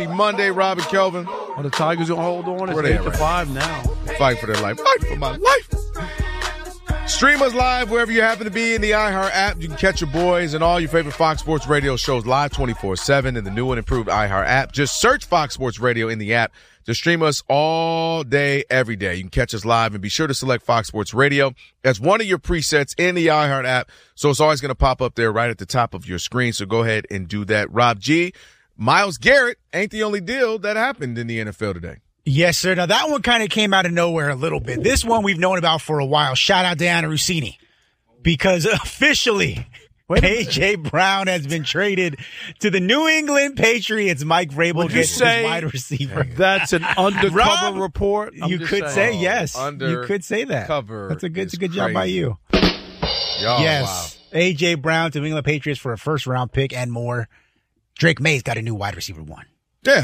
Monday, Rob and Kelvin. Well, the Tigers will hold on. It's 8-5 now. Fight for their life. Fight for my life. Stream us live wherever you happen to be in the iHeart app. You can catch your boys and all your favorite Fox Sports Radio shows live 24/7 in the new and improved iHeart app. Just search Fox Sports Radio in the app to stream us all day, every day. You can catch us live and be sure to select Fox Sports Radio as one of your presets in the iHeart app. So it's always going to pop up there right at the top of your screen. So go ahead and do that. Rob G., Myles Garrett ain't the only deal that happened in the NFL today. Yes, sir. Now, that one kind of came out of nowhere a little bit. This one we've known about for a while. Shout out Dianna Russini. Because officially, A.J. Brown has been traded to the New England Patriots. Mike Vrabel gets his wide receiver. That's an undercover report? You could say yes. You could say that. That's a good job by you. Yes. Wow. A.J. Brown to New England Patriots for a first-round pick and more. Drake May's got a new wide receiver one. Yeah.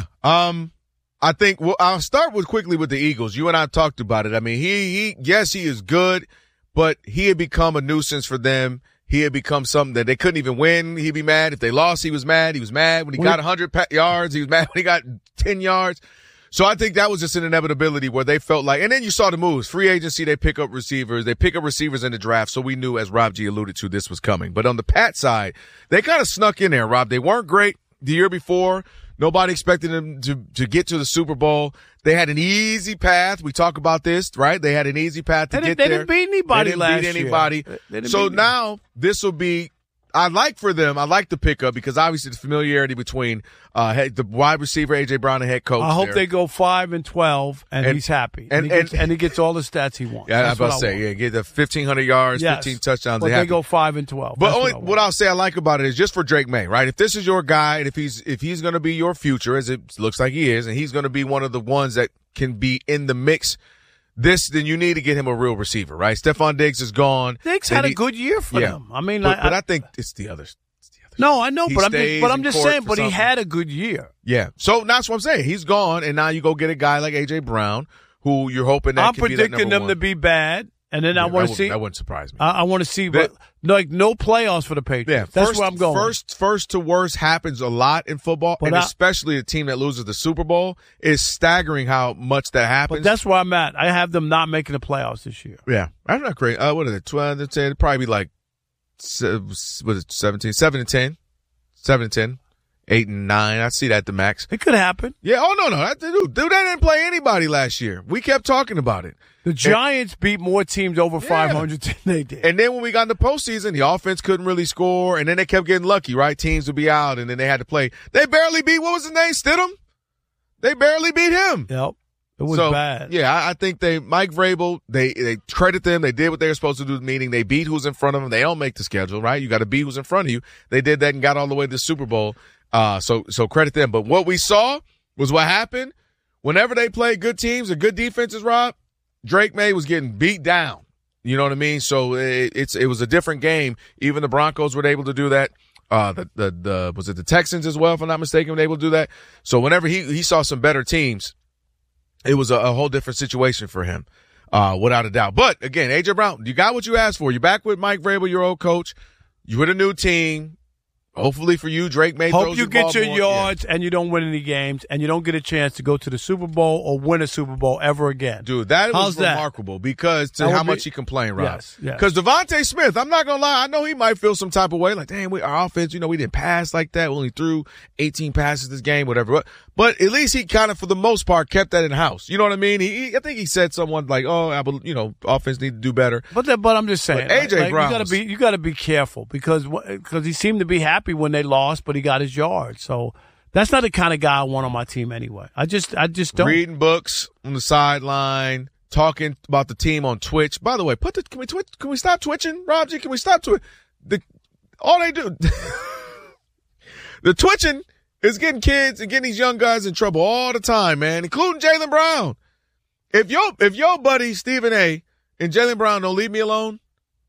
I think I'll start quickly with the Eagles. You and I talked about it. I mean, he is good, but he had become a nuisance for them. He had become something that they couldn't even win. He'd be mad. If they lost, he was mad. He was mad when he got 100 yards. He was mad when he got 10 yards. So I think that was just an inevitability where they felt like, and then you saw the moves. Free agency, they pick up receivers. They pick up receivers in the draft. So we knew, as Rob G alluded to, this was coming. But on the Pat side, they kind of snuck in there, Rob. They weren't great the year before. Nobody expected them to get to the Super Bowl. They had an easy path. We talk about this, right? They had an easy path to get there. They didn't beat anybody last year. They didn't beat anybody. So now this will be, I like the pickup because obviously the familiarity between the wide receiver A.J. Brown and head coach. I hope they go 5-12 and he's happy. And he gets all the stats he wants. Yeah, I was about to say, get the 1,500 yards, 15 touchdowns. But they go 5-12. But what I'll say I like about it is just for Drake May, right? If this is your guy and if he's going to be your future, as it looks like he is, and he's going to be one of the ones that can be in the mix, then you need to get him a real receiver, right? Stephon Diggs is gone. Diggs had a good year for them. I mean, but I think it's the others. No, I know, but I'm just saying. But he had a good year. Yeah, so that's what I'm saying. He's gone, and now you go get a guy like A.J. Brown, who you're hoping that. I'm predicting them to be bad, and then I want to see. That wouldn't surprise me. I want to see, but like no playoffs for the Patriots. Yeah, that's where I'm going. First to worst happens a lot in football, and especially a team that loses the Super Bowl is staggering how much that happens. But that's where I'm at. I have them not making the playoffs this year. Yeah, I'm not crazy. What is it? 12 to 10? It'd probably be like, what is it? 17, 7 and 10, 7 and 10. 8 and 9. I see that the max. It could happen. Yeah. Oh, no. Dude, they didn't play anybody last year. We kept talking about it. The Giants beat more teams over 500 than they did. And then when we got in the postseason, the offense couldn't really score, and then they kept getting lucky, right? Teams would be out, and then they had to play. They barely beat, what was his name, Stidham? They barely beat him. Yep. It was bad. Yeah, I think Mike Vrabel, they credit them. They did what they were supposed to do, meaning they beat who's in front of them. They don't make the schedule, right? You got to beat who's in front of you. They did that and got all the way to the Super Bowl. So credit them. But what we saw was what happened whenever they played good teams and good defenses, Rob, Drake May was getting beat down. You know what I mean? So it was a different game. Even the Broncos were able to do that. Was it the Texans as well, if I'm not mistaken, were able to do that. So whenever he saw some better teams, it was a whole different situation for him, without a doubt. But again, A.J. Brown, you got what you asked for. You're back with Mike Vrabel, your old coach. You're with a new team. Hopefully for you, Drake May hope you get your yards and you don't win any games and you don't get a chance to go to the Super Bowl or win a Super Bowl ever again. Dude, that was remarkable because how much he complained, Rob. Yes. Because Devontae Smith, I'm not going to lie, I know he might feel some type of way. Like, damn, our offense, we didn't pass like that. We only threw 18 passes this game, whatever. But at least he kind of, for the most part, kept that in-house. You know what I mean? I think he said someone like, offense need to do better. But I'm just saying. A.J. Brown. You got to be careful because he seemed to be happy when they lost, but he got his yards. So that's not the kind of guy I want on my team anyway. I just don't. Reading books on the sideline, talking about the team on Twitch. By the way, can we stop twitching, Rob G? Can we stop twitching? All they do, the twitching is getting kids and getting these young guys in trouble all the time, man, including Jaylen Brown. If your buddy Stephen A. and Jaylen Brown don't leave me alone,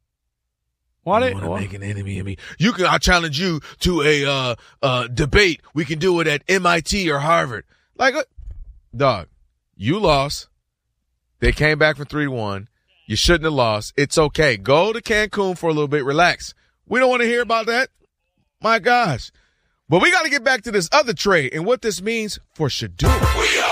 why want to make an enemy of me? I challenge you to a debate. We can do it at MIT or Harvard. Like, dog, you lost. They came back from 3-1. You shouldn't have lost. It's okay. Go to Cancun for a little bit. Relax. We don't want to hear about that. My gosh. But we got to get back to this other trade and what this means for Shedeur.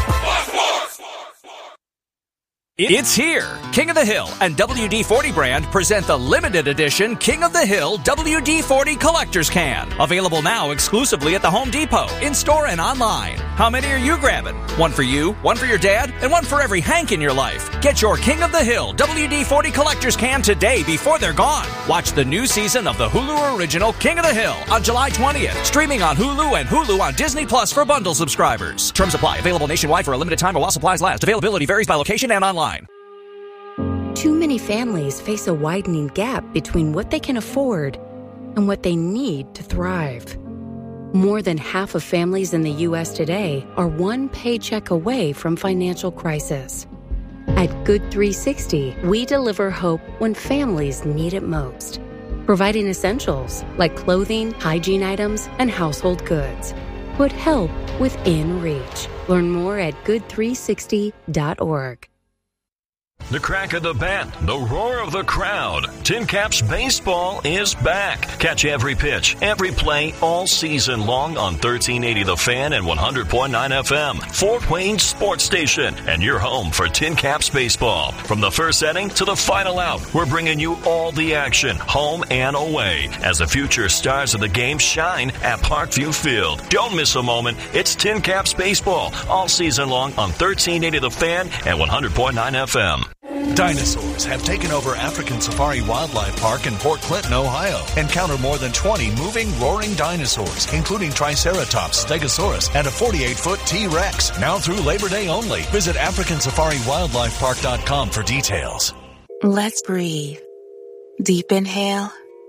It's here. King of the Hill and WD-40 brand present the limited edition King of the Hill WD-40 Collector's Can. Available now exclusively at the Home Depot, in-store and online. How many are you grabbing? One for you, one for your dad, and one for every Hank in your life. Get your King of the Hill WD-40 Collector's Can today before they're gone. Watch the new season of the Hulu original King of the Hill on July 20th. Streaming on Hulu and Hulu on Disney Plus for bundle subscribers. Terms apply. Available nationwide for a limited time or while supplies last. Availability varies by location and online. Too many families face a widening gap between what they can afford and what they need to thrive. More than half of families in the U.S. today are one paycheck away from financial crisis. At Good 360, we deliver hope when families need it most, providing essentials like clothing, hygiene items, and household goods. Put help within reach. Learn more at good360.org. The crack of the bat, the roar of the crowd. Tin Caps Baseball is back. Catch every pitch, every play, all season long on 1380 The Fan and 100.9 FM. Fort Wayne Sports Station, and your home for Tin Caps Baseball. From the first inning to the final out, we're bringing you all the action, home and away, as the future stars of the game shine at Parkview Field. Don't miss a moment. It's Tin Caps Baseball, all season long on 1380 The Fan and 100.9 FM. Dinosaurs have taken over African Safari Wildlife Park in Port Clinton, Ohio. Encounter more than 20 moving, roaring dinosaurs, including Triceratops, Stegosaurus, and a 48-foot T-Rex. Now through Labor Day only. Visit AfricanSafariWildlifePark.com for details. Let's breathe. Deep inhale.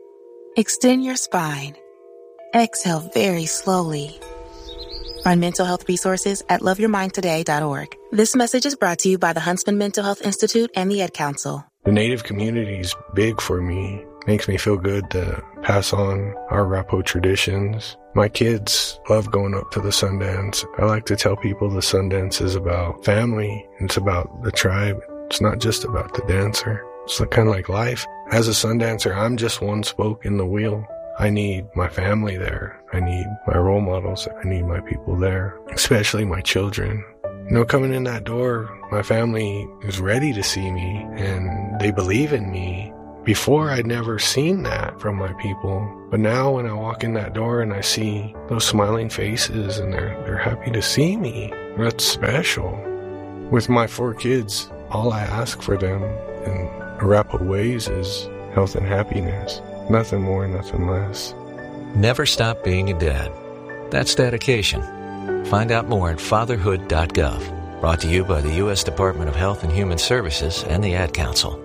Extend your spine. Exhale very slowly. Find mental health resources at loveyourmindtoday.org. This message is brought to you by the Huntsman Mental Health Institute and the Ed Council. The Native community is big for me. Makes me feel good to pass on our Arapaho traditions. My kids love going up to the Sundance. I like to tell people the Sundance is about family. It's about the tribe. It's not just about the dancer. It's kind of like life. As a Sundancer, I'm just one spoke in the wheel. I need my family there. I need my role models. I need my people there, especially my children. You know, coming in that door, my family is ready to see me and they believe in me. Before, I'd never seen that from my people. But now when I walk in that door and I see those smiling faces and they're happy to see me, that's special. With my 4 kids, all I ask for them in Arapaho ways is health and happiness. Nothing more, nothing less. Never stop being a dad. That's dedication. Find out more at fatherhood.gov. Brought to you by the U.S. Department of Health and Human Services and the Ad Council.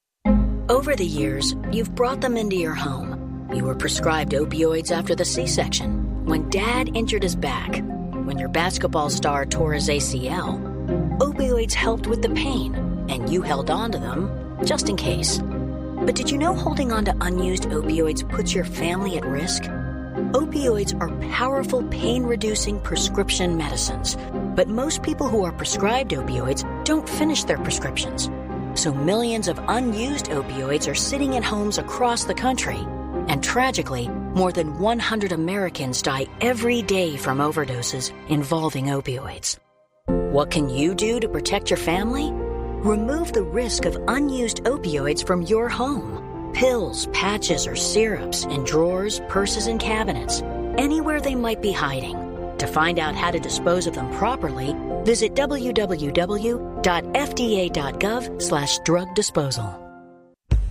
Over the years, you've brought them into your home. You were prescribed opioids after the C-section, when Dad injured his back, when your basketball star tore his ACL. Opioids helped with the pain, and you held on to them just in case. But did you know holding on to unused opioids puts your family at risk? Opioids are powerful pain-reducing prescription medicines, but most people who are prescribed opioids don't finish their prescriptions. So millions of unused opioids are sitting in homes across the country. And tragically, more than 100 Americans die every day from overdoses involving opioids. What can you do to protect your family? Remove the risk of unused opioids from your home. Pills, patches, or syrups in drawers, purses, and cabinets, anywhere they might be hiding. To find out how to dispose of them properly, visit www.fda.gov/drug disposal.